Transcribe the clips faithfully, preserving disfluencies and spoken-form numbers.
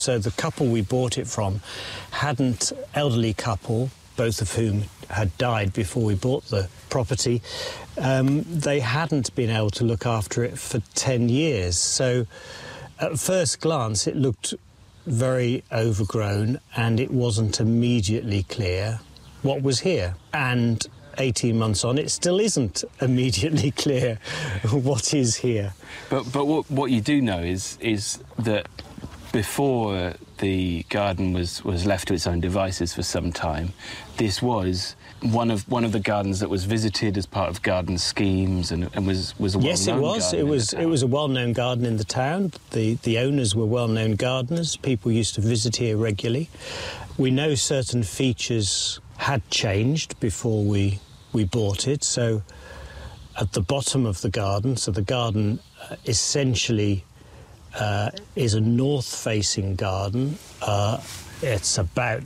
So the couple we bought it from hadn't, elderly couple, both of whom had died before we bought the property, um, they hadn't been able to look after it for ten years. So at first glance it looked very overgrown and it wasn't immediately clear what was here. And eighteen months on, it still isn't immediately clear what is here. But but what what you do know is is that before the garden was was left to its own devices for some time, this was one of one of the gardens that was visited as part of garden schemes and, and was was a well-known yes, it was. It was it was a well-known garden in the town. The the owners were well-known gardeners. People used to visit here regularly. We know certain features had changed before we we bought it. So at the bottom of the garden, so the garden uh, essentially uh, is a north-facing garden. Uh, it's about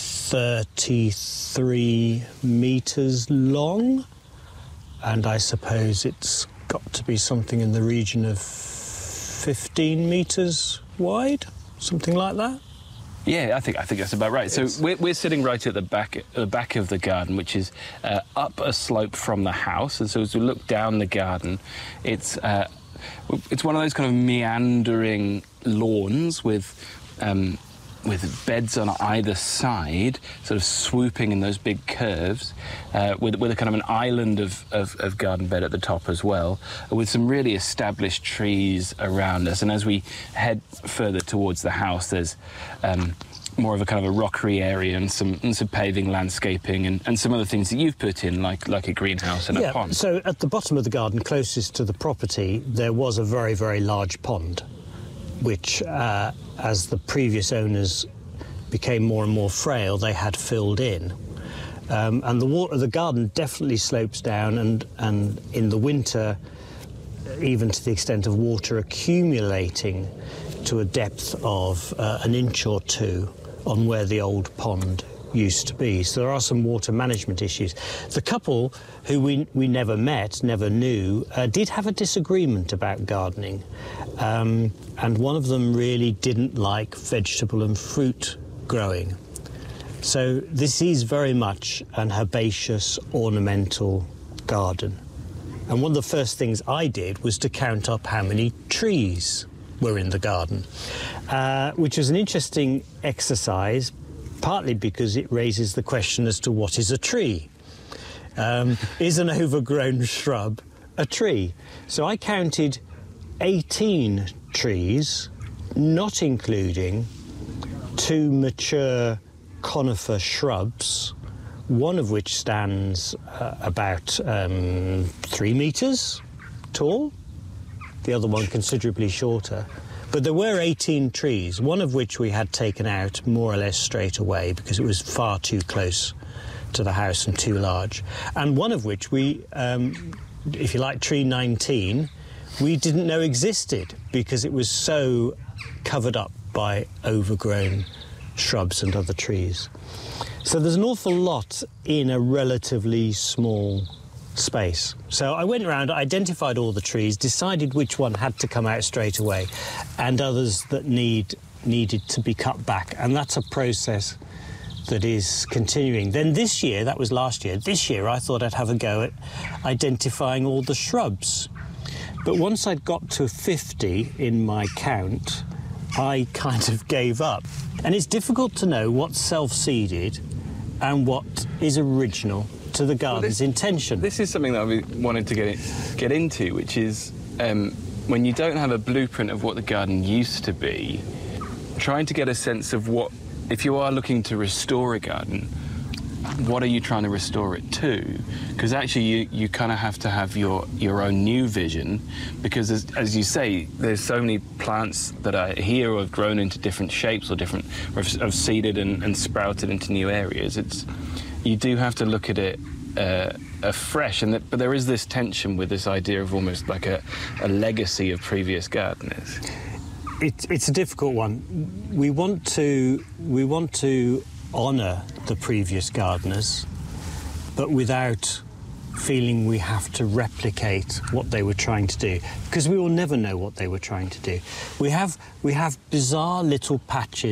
thirty-three metres long, and I suppose it's got to be something in the region of fifteen metres wide, something like that. Yeah, I think I think that's about right. So we're, we're sitting right at the back at the back of the garden, which is uh, up a slope from the house. And so as we look down the garden, it's uh, it's one of those kind of meandering lawns with um, with beds on either side, sort of swooping in those big curves, uh, with, with a kind of an island of, of, of garden bed at the top as well, with some really established trees around us. And as we head further towards the house, there's um, more of a kind of a rockery area and some, and some paving, landscaping, and, and some other things that you've put in, like, like a greenhouse and yeah, a pond. So at the bottom of the garden, closest to the property, there was a very, very large pond, which, uh, as the previous owners became more and more frail, they had filled in. Um, and the water, the garden definitely slopes down, and, and in the winter, even to the extent of water accumulating to a depth of uh, an inch or two on where the old pond used to be. So there are some water management issues. The couple, who we, we never met, never knew, uh, did have a disagreement about gardening. Um, and one of them really didn't like vegetable and fruit growing. So this is very much an herbaceous, ornamental garden. And one of the first things I did was to count up how many trees were in the garden, uh, which was an interesting exercise, partly because it raises the question as to what is a tree. Um, is an overgrown shrub a tree? So I counted eighteen trees, not including two mature conifer shrubs, one of which stands uh, about um, three metres tall, the other one considerably shorter. But there were eighteen trees, one of which we had taken out more or less straight away because it was far too close to the house and too large. And one of which we, um, if you like, tree nineteen, we didn't know existed because it was so covered up by overgrown shrubs and other trees. So there's an awful lot in a relatively small space. So I went around, identified all the trees, decided which one had to come out straight away and others that need needed to be cut back. And that's a process that is continuing. Then this year, that was last year, this year I thought I'd have a go at identifying all the shrubs. But once I'd got to fifty in my count, I kind of gave up. And it's difficult to know what's self-seeded and what is original to the garden's well, this, intention. This is something that I wanted to get it, get into, which is um, when you don't have a blueprint of what the garden used to be, trying to get a sense of what, if you are looking to restore a garden, what are you trying to restore it to? Because actually you, you kind of have to have your, your own new vision, because as, as you say, there's so many plants that are here or have grown into different shapes or different, or have, have seeded and, and sprouted into new areas. It's, you do have to look at it uh, afresh, and that, but there is this tension with this idea of almost like a, a legacy of previous gardeners. It, it's a difficult one. We want to, we want to honour the previous gardeners, but without feeling we have to replicate what they were trying to do, because we will never know what they were trying to do. We have, we have bizarre little patches